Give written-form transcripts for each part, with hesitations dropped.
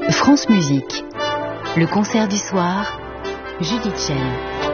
France Musique, le concert du soir, Judith Chen.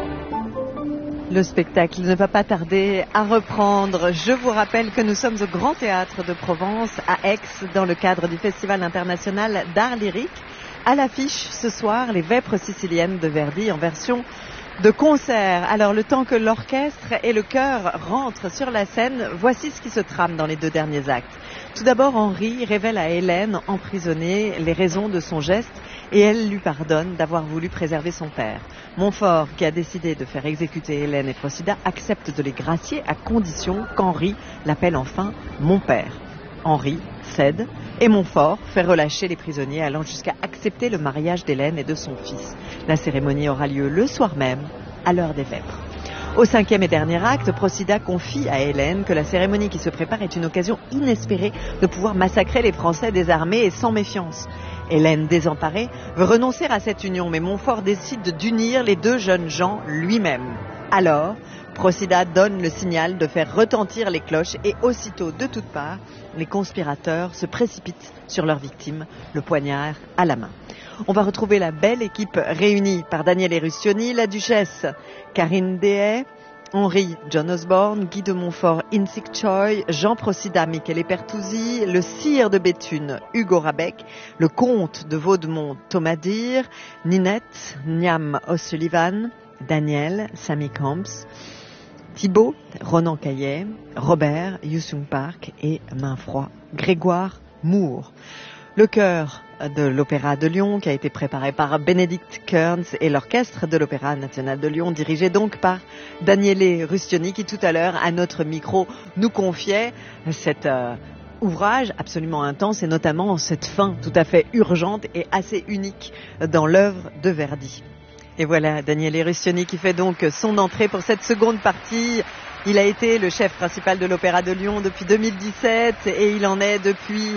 Le spectacle ne va pas tarder à reprendre. Je vous rappelle que nous sommes au Grand Théâtre de Provence à Aix dans le cadre du Festival international d'art lyrique. À l'affiche ce soir, les Vêpres siciliennes de Verdi en version de concert. Alors le temps que l'orchestre et le chœur rentrent sur la scène, voici ce qui se trame dans les deux derniers actes. Tout d'abord, Henri révèle à Hélène, emprisonnée, les raisons de son geste et elle lui pardonne d'avoir voulu préserver son père. Montfort, qui a décidé de faire exécuter Hélène et Procida, accepte de les gracier à condition qu'Henri l'appelle enfin « mon père ». Henri cède et Montfort fait relâcher les prisonniers allant jusqu'à accepter le mariage d'Hélène et de son fils. La cérémonie aura lieu le soir même, à l'heure des Vêpres. Au cinquième et dernier acte, Procida confie à Hélène que la cérémonie qui se prépare est une occasion inespérée de pouvoir massacrer les Français désarmés et sans méfiance. Hélène, désemparée, veut renoncer à cette union, mais Montfort décide d'unir les deux jeunes gens lui-même. Alors, Procida donne le signal de faire retentir les cloches et aussitôt, de toutes parts, les conspirateurs se précipitent sur leur victime, le poignard à la main. On va retrouver la belle équipe réunie par Daniele Rustioni, la duchesse Karine Dehaye, Henri John Osborne, Guy de Montfort Insik Choi, Jean Procida Michele Pertusi, le sire de Béthune Hugo Rabec, le comte de Vaudemont Thomas Dir, Ninette Niam O'Sullivan, Daniel Sammy Camps, Thibaut Ronan Caillet, Robert Youssoung Park et Mainfroid Grégoire Moore. Le chœur de l'Opéra de Lyon qui a été préparé par Bénédicte Kearns et l'Orchestre de l'Opéra National de Lyon dirigé donc par Daniele Rustioni qui tout à l'heure à notre micro nous confiait cet ouvrage absolument intense et notamment cette fin tout à fait urgente et assez unique dans l'œuvre de Verdi. Et voilà Daniele Rustioni qui fait donc son entrée pour cette seconde partie. Il a été le chef principal de l'Opéra de Lyon depuis 2017 et il en est depuis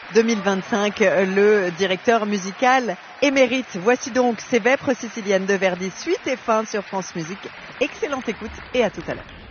2025 le directeur musical émérite. Voici donc ces Vêpres siciliennes de Verdi, suite et fin sur France Musique. Excellente écoute et à tout à l'heure.